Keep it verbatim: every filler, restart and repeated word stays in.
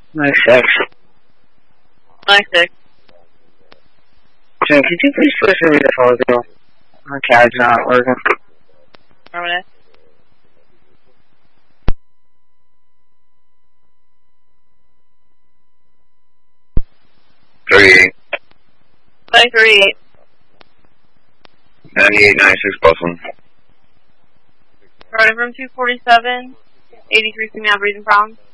ninety-six. ninety-six. Jen, could you please push me the phone bill? My C A D's not working. Permanent. thirty-eight. ninety-three. ninety-eight, ninety-six, Boston. Running from two forty-seven. eighty-three female breathing problems.